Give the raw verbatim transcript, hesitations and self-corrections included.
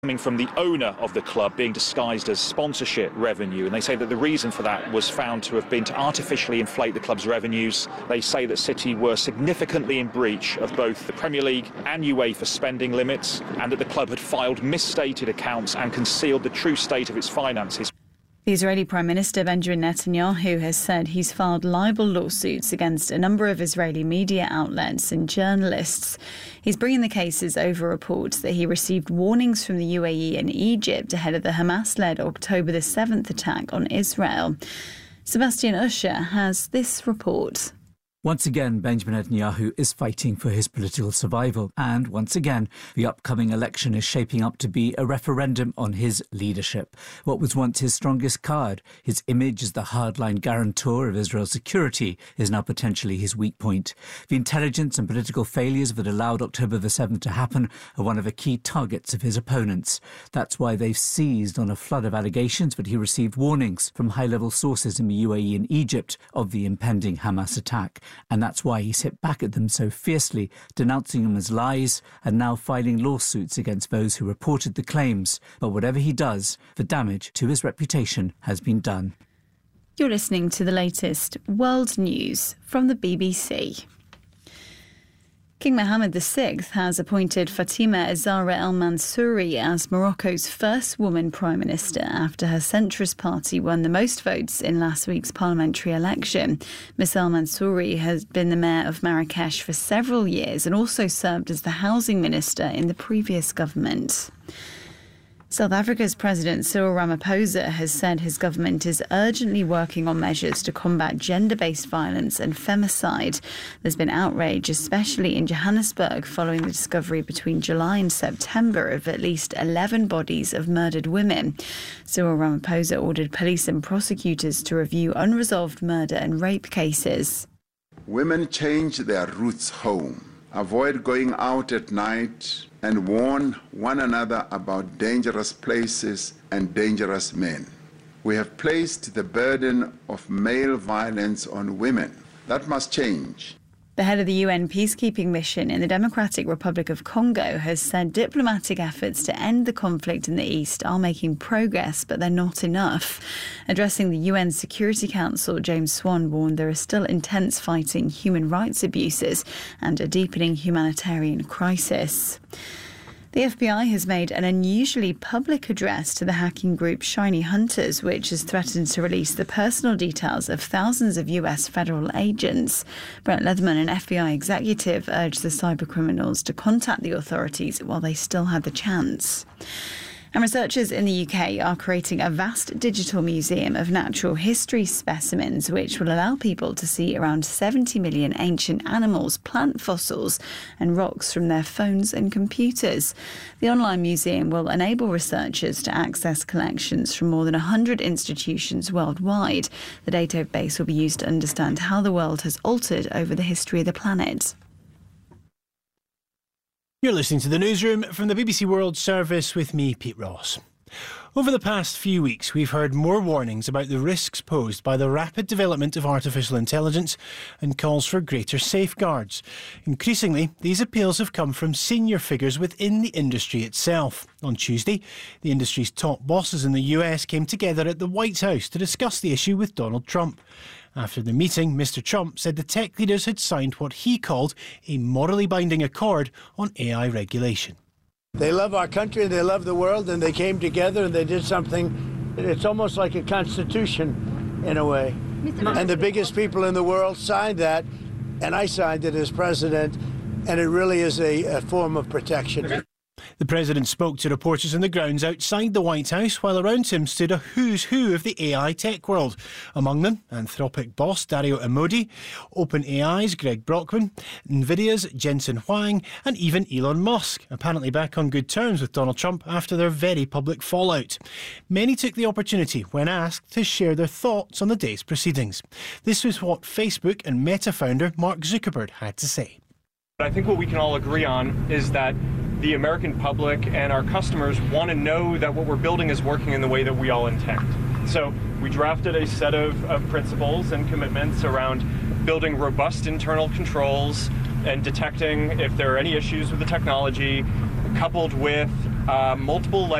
coming from the owner of the club being disguised as sponsorship revenue, and they say that the reason for that was found to have been to artificially inflate the club's revenues. They say that City were significantly in breach of both the Premier League and UEFA spending limits, and that the club had filed misstated accounts and concealed the true state of its finances. The Israeli Prime Minister Benjamin Netanyahu has said he's filed libel lawsuits against a number of Israeli media outlets and journalists. He's bringing the cases over reports that he received warnings from the U A E and Egypt ahead of the Hamas-led October the seventh attack on Israel. Sebastian Usher has this report. Once again, Benjamin Netanyahu is fighting for his political survival. And once again, the upcoming election is shaping up to be a referendum on his leadership. What was once his strongest card, his image as the hardline guarantor of Israel's security, is now potentially his weak point. The intelligence and political failures that allowed October the seventh to happen are one of the key targets of his opponents. That's why they've seized on a flood of allegations that he received warnings from high-level sources in the U A E and Egypt of the impending Hamas attack. And that's why he's hit back at them so fiercely, denouncing them as lies and now filing lawsuits against those who reported the claims. But whatever he does, the damage to his reputation has been done. You're listening to the latest world news from the B B C. King Mohammed the sixth has appointed Fatima Zahra El Mansouri as Morocco's first woman prime minister after her centrist party won the most votes in last week's parliamentary election. Miss El Mansouri has been the mayor of Marrakesh for several years and also served as the housing minister in the previous government. South Africa's President Cyril Ramaphosa has said his government is urgently working on measures to combat gender-based violence and femicide. There's been outrage, especially in Johannesburg, following the discovery between July and September of at least eleven bodies of murdered women. Cyril Ramaphosa ordered police and prosecutors to review unresolved murder and rape cases. Women change their routes home, avoid going out at night, and warn one another about dangerous places and dangerous men. We have placed the burden of male violence on women. That must change. The head of the U N peacekeeping mission in the Democratic Republic of Congo has said diplomatic efforts to end the conflict in the east are making progress, but they're not enough. Addressing the U N Security Council, James Swan warned there is still intense fighting, human rights abuses, and a deepening humanitarian crisis. The F B I has made an unusually public address to the hacking group Shiny Hunters, which has threatened to release the personal details of thousands of U S federal agents. Brett Leatherman, an F B I executive, urged the cybercriminals to contact the authorities while they still had the chance. And researchers in the U K are creating a vast digital museum of natural history specimens, which will allow people to see around seventy million ancient animals, plant fossils and rocks from their phones and computers. The online museum will enable researchers to access collections from more than one hundred institutions worldwide. The database will be used to understand how the world has altered over the history of the planet. You're listening to The Newsroom from the B B C World Service with me, Pete Ross. Over the past few weeks, we've heard more warnings about the risks posed by the rapid development of artificial intelligence and calls for greater safeguards. Increasingly, these appeals have come from senior figures within the industry itself. On Tuesday, the industry's top bosses in the U S came together at the White House to discuss the issue with Donald Trump. After the meeting, Mister Trump said the tech leaders had signed what he called a morally binding accord on A I regulation. They love our country, they love the world, and they came together and they did something, it's almost like a constitution in a way. And the biggest people in the world signed that, and I signed it as president, and it really is a, a form of protection. The president spoke to reporters on the grounds outside the White House, while around him stood a who's who of the A I tech world. Among them, Anthropic boss Dario Amodei, OpenAI's Greg Brockman, Nvidia's Jensen Huang, and even Elon Musk, apparently back on good terms with Donald Trump after their very public fallout. Many took the opportunity, when asked, to share their thoughts on the day's proceedings. This was what Facebook and Meta founder Mark Zuckerberg had to say. I think what we can all agree on is that the American public and our customers want to know that what we're building is working in the way that we all intend. So we drafted a set of, of principles and commitments around building robust internal controls and detecting if there are any issues with the technology, coupled with uh, multiple